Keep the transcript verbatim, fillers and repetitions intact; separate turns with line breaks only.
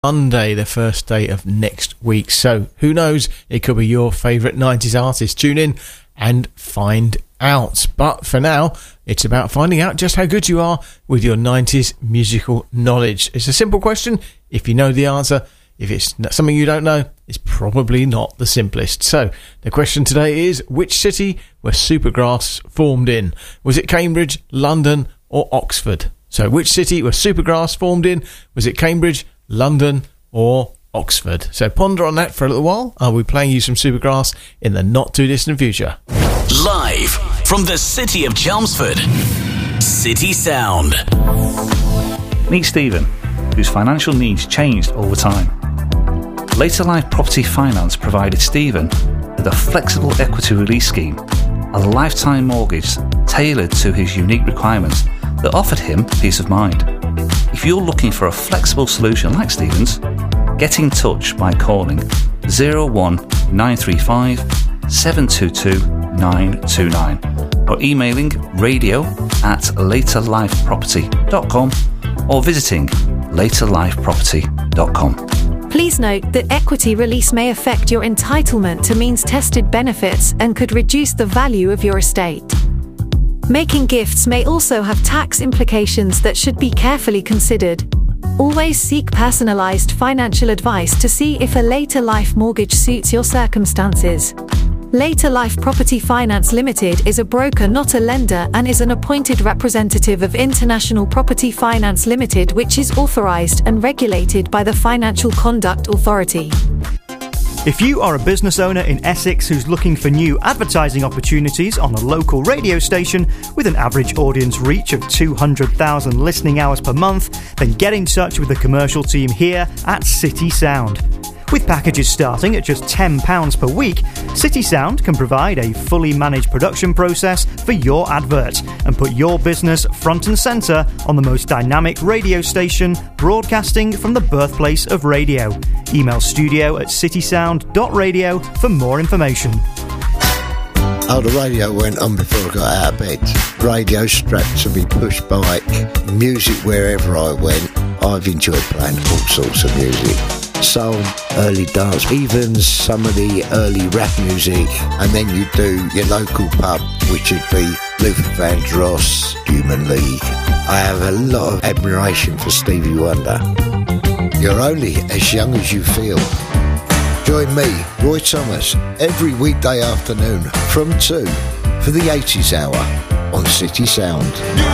Monday, the first day of next week. So who knows? It could be your favourite nineties artist. Tune in and find out. But for now, it's about finding out just how good you are with your nineties musical knowledge. It's a simple question. If you know the answer, if it's something you don't know, it's probably not the simplest. So the question today is, which city were Supergrass formed in? Was it Cambridge, London or Oxford? So which city were Supergrass formed in? Was it Cambridge, London or Oxford? So ponder on that for a little while. I'll be playing you some Supergrass in the not too distant future.
Live from the city of Chelmsford, City Sound.
Meet Stephen, whose financial needs changed over time. Later Life Property Finance provided Stephen with a flexible equity release scheme, a lifetime mortgage tailored to his unique requirements that offered him peace of mind. If you're looking for a flexible solution like Stephen's, get in touch by calling zero one nine three five seven two two nine two nine or emailing radio at later life property dot com or visiting later life property dot com.
Please note that equity release may affect your entitlement to means-tested benefits and could reduce the value of your estate. Making gifts may also have tax implications that should be carefully considered. Always seek personalised financial advice to see if a later life mortgage suits your circumstances. Later Life Property Finance Limited is a broker, not a lender, and is an appointed representative of International Property Finance Limited, which is authorised and regulated by the Financial Conduct Authority.
If you are a business owner in Essex who's looking for new advertising opportunities on a local radio station with an average audience reach of two hundred thousand listening hours per month, then get in touch with the commercial team here at City Sound. With packages starting at just ten pounds per week, City Sound can provide a fully managed production process for your advert and put your business front and centre on the most dynamic radio station broadcasting from the birthplace of radio. Email studio at citysound dot radio for more information.
Oh, the radio went on before I got out of bed. Radio strapped to me push bike, music wherever I went. I've enjoyed playing all sorts of music. Soul, early dance, even some of the early rap music, and then you do your local pub, which would be Luther Vandross, Human League. I have a lot of admiration for Stevie Wonder. You're only as young as you feel. Join me, Roy Thomas, every weekday afternoon from two for the eighties Hour on City Sound.